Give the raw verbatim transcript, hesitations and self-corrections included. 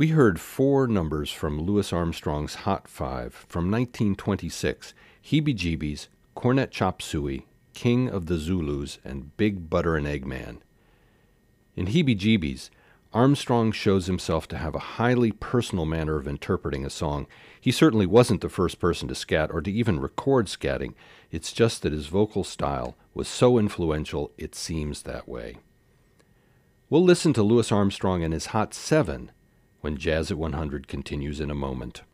We heard four numbers from Louis Armstrong's Hot Five from nineteen twenty-six, Heebie Jeebies, Cornet Chop Suey, King of the Zulus, and Big Butter and Egg Man. In Heebie Jeebies, Armstrong shows himself to have a highly personal manner of interpreting a song. He certainly wasn't the first person to scat or to even record scatting. It's just that his vocal style was so influential it seems that way. We'll listen to Louis Armstrong and his Hot Seven when Jazz at one hundred continues in a moment.